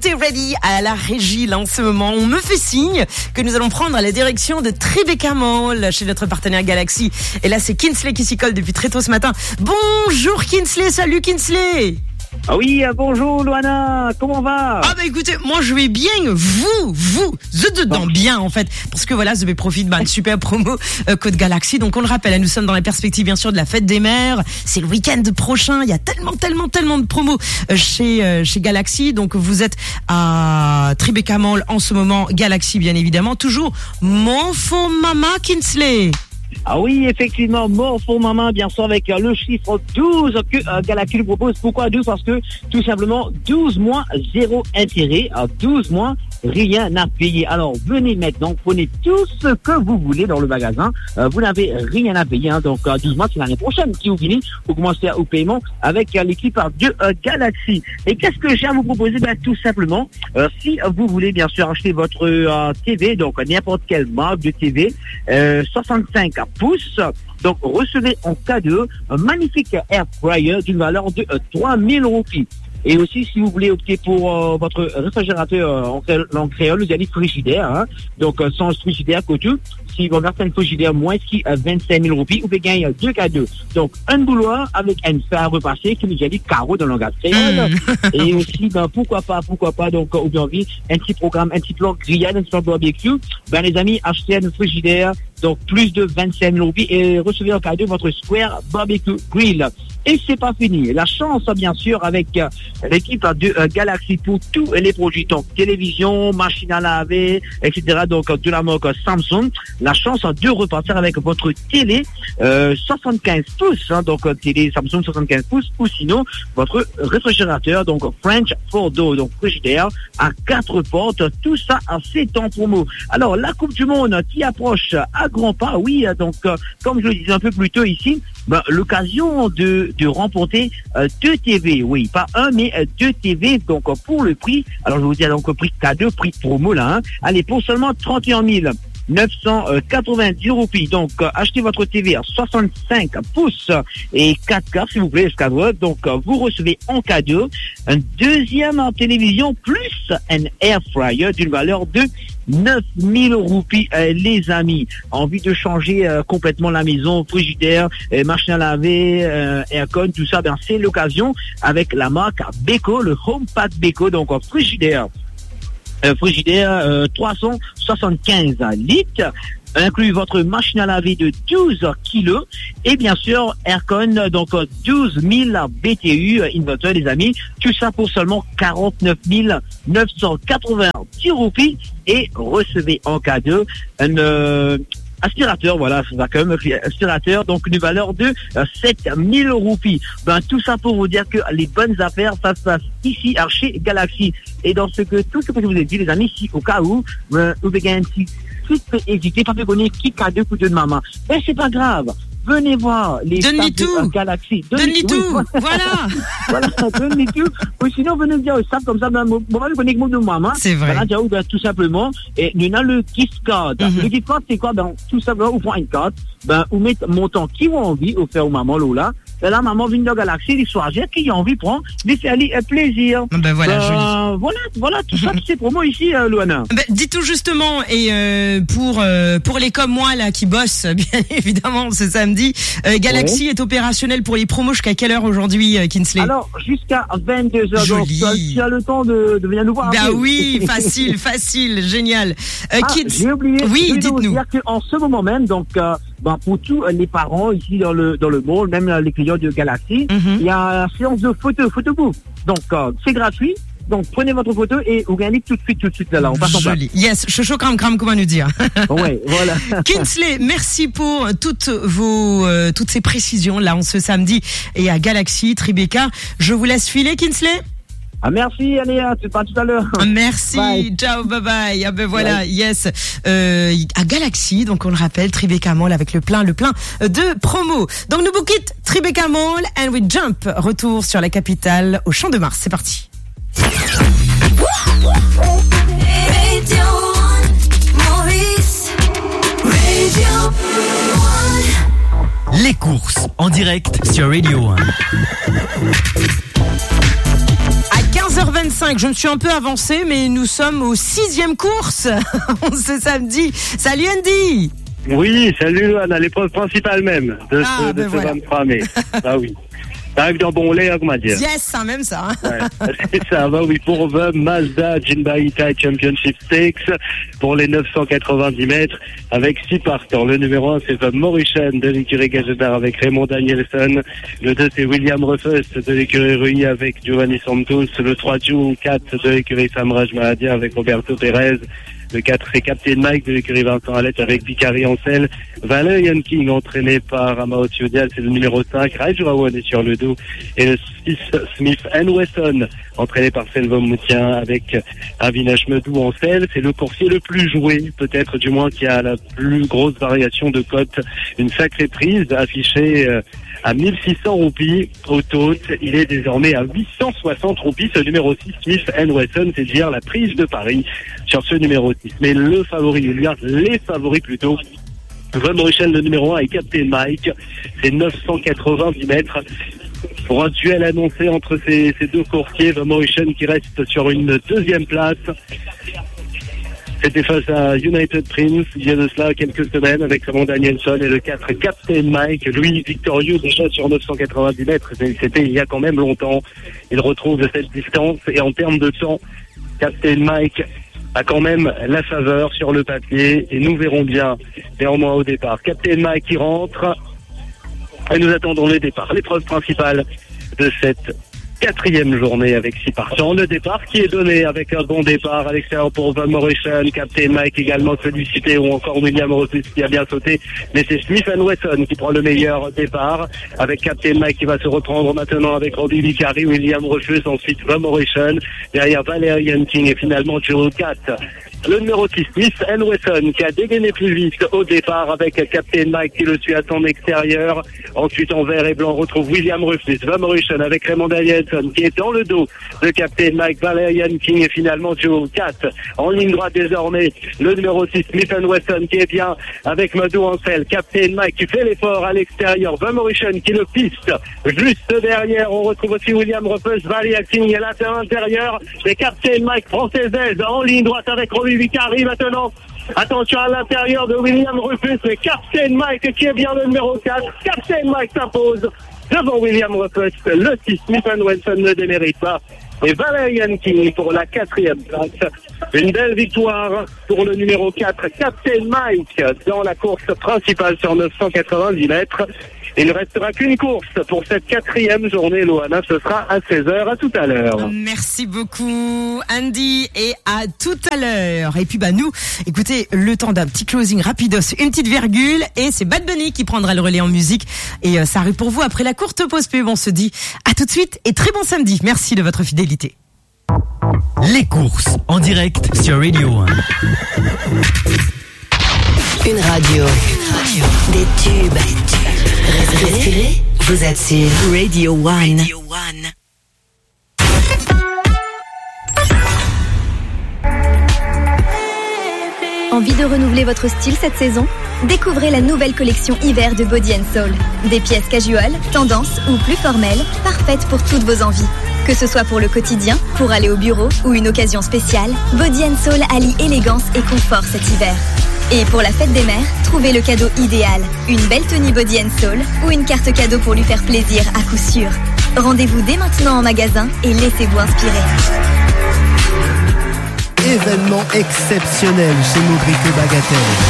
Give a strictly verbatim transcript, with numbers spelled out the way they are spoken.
est ready à la régie là en ce moment. On me fait signe que nous allons prendre la direction de Tribeca Mall chez notre partenaire Galaxy. Et là, c'est Kinsley qui s'y colle depuis très tôt ce matin. Bonjour Kinsley, salut Kinsley. Ah oui, bonjour Luana, comment va? Ah bah écoutez, moi je vais bien, vous, vous, the dedans bien en fait, parce que voilà, je vais profiter d'une super promo euh, Code Galaxy. Donc on le rappelle, nous sommes dans la perspective bien sûr de la fête des mères, c'est le week-end prochain, il y a tellement, tellement, tellement de promos euh, chez euh, chez Galaxy. Donc vous êtes à Tribeca Mall en ce moment, Galaxy bien évidemment, toujours mon faux mama Kinsley. Ah oui, effectivement, mort pour maman, bien sûr, avec euh, le chiffre douze que euh, Galaxy nous propose. Pourquoi douze? Parce que, tout simplement, douze mois, zéro intérêt, euh, douze mois, rien à payer. Alors, venez maintenant, prenez tout ce que vous voulez dans le magasin. Euh, vous n'avez rien à payer, hein, donc euh, douze mois, c'est l'année prochaine qui vous finit. Vous commencez au paiement avec euh, l'équipe de euh, Galaxy. Et qu'est-ce que j'ai à vous proposer? Ben, tout simplement, euh, si vous voulez, bien sûr, acheter votre euh, T V, donc n'importe quelle marque de T V, euh, soixante-cinq pouces, donc recevez en cadeau un magnifique air fryer d'une valeur de euh, trois mille roupies. Et aussi, si vous voulez opter pour euh, votre réfrigérateur euh, en, cré- en créole, vous allez frigidaire, hein, donc euh, sans frigidaire couture. Si vous avez un frigidaire moins qui a vingt-cinq mille roupies, vous pouvez gagner deux cadeaux. Donc, un bouloir avec un fer à repasser qui nous a dit carreau dans le langage créole. Mmh. Et aussi, ben, pourquoi pas, pourquoi pas, donc, euh, ou bien envie, un petit programme, un petit plan grillade, un petit plan barbecue. Ben, les amis, achetez un frigidaire, donc plus de vingt-cinq mille roupies et recevez en cadeau votre Square Barbecue Grill. Et c'est pas fini. La chance, bien sûr, avec euh, l'équipe de euh, Galaxy pour tous les produits, donc télévision, machine à laver, et cetera. Donc de la marque Samsung. La chance de repartir avec votre télé euh, soixante-quinze pouces, hein, donc télé Samsung soixante-quinze pouces, ou sinon votre réfrigérateur, donc French four door, donc frigidaire à quatre portes. Tout ça à sept ans promo. Alors la Coupe du Monde qui approche à grands pas, oui. Donc euh, comme je le disais un peu plus tôt ici. Ben, l'occasion de, de remporter euh, deux T V, oui, pas un, mais euh, deux T V, donc euh, pour le prix, alors je vais vous dire donc prix cadeau, prix promo là, hein, allez, pour seulement trente et un mille neuf cent quatre-vingt-dix roupies, donc euh, achetez votre T V à soixante-cinq pouces et quatre K s'il vous plaît, donc euh, vous recevez en cadeau un deuxième en télévision plus un air fryer d'une valeur de neuf mille roupies, euh, les amis. Envie de changer euh, complètement la maison, frigidaire, euh, machine à laver, euh, aircon, tout ça, ben c'est l'occasion avec la marque Beko, le HomePad Beko, donc euh, frigidaire, euh, frigidaire euh, trois cent soixante-quinze litres. Inclut votre machine à laver de douze kilos et bien sûr Aircon, donc douze mille B T U inverter les amis, tout ça pour seulement quarante-neuf mille neuf cent quatre-vingt-dix roupies et recevez en cadeau un euh, aspirateur, voilà, ça va quand même, aspirateur, donc une valeur de euh, sept mille roupies. Ben, tout ça pour vous dire que les bonnes affaires, ça se passe ici, à chez Galaxy. Et dans ce que, tout ce que je vous ai dit, les amis, si au cas où, ben, vous avez un petit, si peut hésiter, pas de connaître qui cadeau pour de maman. Ben, c'est pas grave. Venez voir les Donne-lui tout. de Galaxy. Donne-lui tout. Oui, voilà. Voilà, donne-lui tout. Ou sinon, venez dire ça comme ça, ben, moi, je connais que mon de maman. C'est vrai. Voilà, ben, tout simplement. Et nous avons le gift card. Mm-hmm. Le gift card, c'est quoi? Ben, tout simplement, vous prenez une carte, ben, vous mettez montant qui vous envie, vous faire aux mamans, là. Et là, maman vient de Galaxy, l'histoire, j'ai qui a envie de prendre, lui faire un plaisir. Ben voilà, euh, voilà, voilà, tout ça, c'est pour moi ici, euh, Luana. Ben, dis tout justement, et euh, pour euh, pour les comme moi là qui bossent, bien évidemment, ce samedi, euh, Galaxy ouais. est opérationnel pour les promos jusqu'à quelle heure aujourd'hui, euh, Kinsley? Alors, jusqu'à vingt-deux heures, donc tu as le temps de, de venir nous voir. Ben oui, facile, facile, génial. Euh, ah, kids, j'ai oublié, oui, j'ai dites-nous. dire qu'en ce moment même, donc, euh, ben, pour tous les parents ici dans le dans le mall, même les clients de Galaxy, mm-hmm. il y a une séance de photo, photo booth. Donc, euh, c'est gratuit. Donc, prenez votre photo et vous gagnez tout de suite, tout de suite, là, on passe en place. Joli. Yes, chocho cram cram, comment nous dire. Ouais, voilà. Kinsley, merci pour toutes vos, euh, toutes ces précisions, là, en ce samedi, et à Galaxy, Tribeca. Je vous laisse filer, Kinsley. Ah, merci, Aléa, tu parles tout à l'heure. Merci, bye. Ciao, bye bye. Ah ben voilà, bye. Yes. Euh, à Galaxy, donc on le rappelle, Tribeca Mall avec le plein, le plein de promos. Donc nous vous quitte Tribeca Mall and we jump. Retour sur la capitale au Champ de Mars. C'est parti. Les courses en direct sur Radio un. À quinze heures vingt vingt-cinq. Je me suis un peu avancée, mais nous sommes au sixième course. Ce samedi. Salut Andy. Oui, salut Luan, à l'épreuve principale même de Ah, ce, de ben ce voilà. vingt-trois mai. Ah oui. T'arrives dans bon lait, comment dire. Yes, ça, même ça. hein. Ouais, c'est ça, bah oui, pour The Mazda Jinbei Thai Championship Stakes, pour les neuf cent quatre-vingt-dix mètres, avec six partants. Le numéro un, c'est The Mauritian de l'écurie Gazedar avec Raymond Danielson. Le deux, c'est William Rufus de l'écurie Rui avec Giovanni Santos. Le trois, Joe quatre de l'écurie Samraj Mahadia avec Roberto Perez. Le quatre, c'est Captain Mike de l'écurie Vincent Alette avec Bicari Ancel. Valerian King, entraîné par Amao Diaz, c'est le numéro cinq. Raijurawan est sur le dos. Et le six, Smith and Wesson, entraîné par Selvom Moutien avec Avinash Medou Ancel. C'est le coursier le plus joué, peut-être du moins qui a la plus grosse variation de cote. Une sacrée prise affichée euh, à mille six cents roupies au total. Il est désormais à huit cent soixante roupies. Ce numéro six, Smith and Wesson, c'est dire la prise de Paris sur ce numéro six. Mais le favori, il y a les favoris plutôt. The Mauritian, le numéro un, et Captain Mike. C'est neuf cent quatre-vingt-dix mètres. Pour un duel annoncé entre ces, ces deux coursiers, The Mauritian qui reste sur une deuxième place. C'était face à United Prince, il y a de cela quelques semaines, avec Raymond Danielson, et le quatre, Captain Mike, lui victorieux déjà sur neuf cent quatre-vingt-dix mètres. C'était il y a quand même longtemps. Il retrouve cette distance, et en termes de temps, Captain Mike a quand même la faveur sur le papier, et nous verrons bien néanmoins au départ. Captain Mike qui rentre, et nous attendons le départ. L'épreuve principale de cette quatrième journée avec six partants. Le départ qui est donné avec un bon départ à l'extérieur pour The Mauritian, Captain Mike également sollicité, ou encore William Rufus qui a bien sauté. Mais c'est Smith and Wesson qui prend le meilleur départ, avec Captain Mike qui va se reprendre maintenant avec Robbie Vicari, William Rufus, ensuite The Mauritian, derrière Valerian King et finalement Joe quatre. Le numéro six, Smith and Wesson, qui a dégainé plus vite au départ avec Captain Mike qui le suit à son extérieur. Ensuite, en vert et blanc, on retrouve William Rufus, The Mauritian avec Raymond Danielson qui est dans le dos de Captain Mike, Valerian King et finalement Joe quatre. En ligne droite désormais, le numéro six, Smith and Wesson qui est bien avec Madou Ancel. Captain Mike qui fait l'effort à l'extérieur. The Mauritian qui le piste juste derrière. On retrouve aussi William Rufus, Valerian King est là à l'intérieur. Et Captain Mike prend ses aises en ligne droite avec Robbie Vicari maintenant. Attention à l'intérieur de William Rufus, mais Captain Mike qui est bien le numéro quatre. Captain Mike s'impose devant William Rufus. Le six, Smith and Wesson ne démérite pas. Et Valerian King pour la quatrième place. Une belle victoire pour le numéro quatre, Captain Mike, dans la course principale sur neuf cent quatre-vingt-dix mètres. Il ne restera qu'une course pour cette quatrième journée, Loana. Ce sera à seize heures. À tout à l'heure. Merci beaucoup, Andy, et à tout à l'heure. Et puis, bah, nous, écoutez, le temps d'un petit closing rapidos, une petite virgule, et c'est Bad Bunny qui prendra le relais en musique. Et euh, ça arrive pour vous après la courte pause pub. On se dit à tout de suite et très bon samedi. Merci de votre fidélité. Les courses en direct sur Radio un. Une radio. Une radio. Des tubes. Des tubes. Respirez. Vous êtes sur Radio One. Radio One. Envie de renouveler votre style cette saison ? Découvrez la nouvelle collection hiver de Body and Soul. Des pièces casual, tendance ou plus formelles, parfaites pour toutes vos envies. Que ce soit pour le quotidien, pour aller au bureau ou une occasion spéciale, Body and Soul allie élégance et confort cet hiver. Et pour la fête des mères, trouvez le cadeau idéal. Une belle tenue Body and Soul ou une carte cadeau pour lui faire plaisir à coup sûr. Rendez-vous dès maintenant en magasin et laissez-vous inspirer. Événement exceptionnel chez Maugrico Bagatelle.